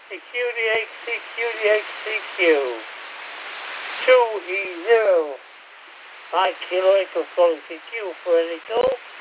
DHCQ. 2E0. 5 Kilo Echo calling CQ for any call.